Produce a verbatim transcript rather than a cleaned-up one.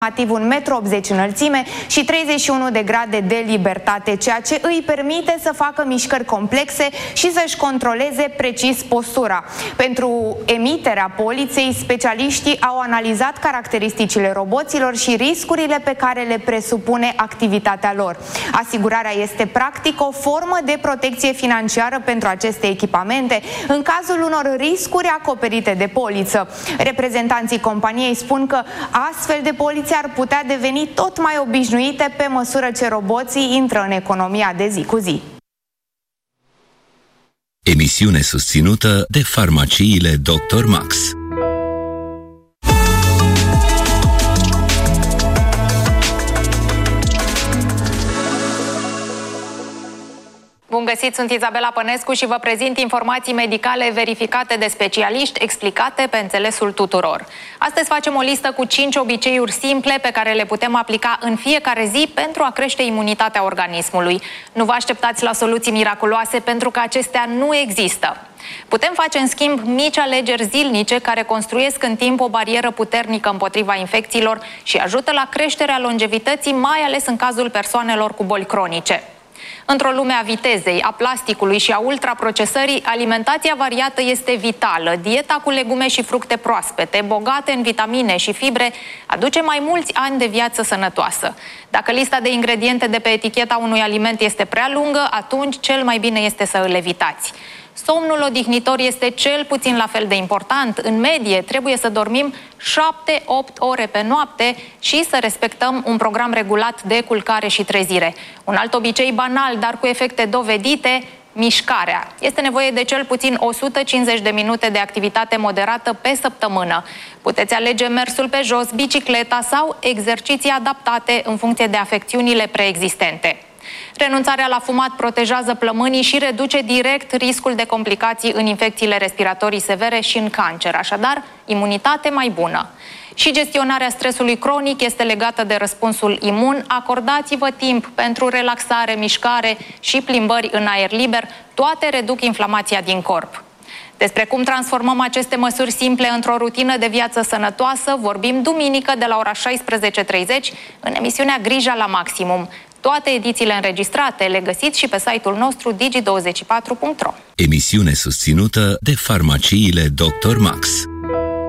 un metru optzeci înălțime și treizeci și unu de grade de libertate, ceea ce îi permite să facă mișcări complexe și să-și controleze precis postura. Pentru emiterea poliței, specialiștii au analizat caracteristicile roboților și riscurile pe care le presupune activitatea lor. Asigurarea este practic o formă de protecție financiară pentru aceste echipamente în cazul unor riscuri acoperite de poliță. Reprezentanții companiei spun că astfel de poliție ar putea deveni tot mai obișnuite pe măsură ce roboții intră în economia de zi cu zi. Emisiune susținută de farmaciile doctor Max. Bun găsit, sunt Izabela Pănescu și vă prezint informații medicale verificate de specialiști, explicate pe înțelesul tuturor. Astăzi facem o listă cu cinci obiceiuri simple pe care le putem aplica în fiecare zi pentru a crește imunitatea organismului. Nu vă așteptați la soluții miraculoase pentru că acestea nu există. Putem face, în schimb, mici alegeri zilnice care construiesc în timp o barieră puternică împotriva infecțiilor și ajută la creșterea longevității, mai ales în cazul persoanelor cu boli cronice. Într-o lume a vitezei, a plasticului și a ultraprocesării, alimentația variată este vitală. Dieta cu legume și fructe proaspete, bogate în vitamine și fibre, aduce mai mulți ani de viață sănătoasă. Dacă lista de ingrediente de pe eticheta unui aliment este prea lungă, atunci cel mai bine este să îl evitați. Somnul odihnitor este cel puțin la fel de important. În medie trebuie să dormim șapte opt ore pe noapte și să respectăm un program regulat de culcare și trezire. Un alt obicei banal, dar cu efecte dovedite, mișcarea. Este nevoie de cel puțin o sută cincizeci de minute de activitate moderată pe săptămână. Puteți alege mersul pe jos, bicicleta sau exerciții adaptate în funcție de afecțiunile preexistente. Renunțarea la fumat protejează plămânii și reduce direct riscul de complicații în infecțiile respiratorii severe și în cancer, așadar, imunitate mai bună. Și gestionarea stresului cronic este legată de răspunsul imun. Acordați-vă timp pentru relaxare, mișcare și plimbări în aer liber. Toate reduc inflamația din corp. Despre cum transformăm aceste măsuri simple într-o rutină de viață sănătoasă vorbim duminică de la ora șaisprezece treizeci în emisiunea Grija la Maximum. Toate edițiile înregistrate le găsiți și pe site-ul nostru digi douăzeci și patru punct ro. Emisiune susținută de farmaciile doctor Max.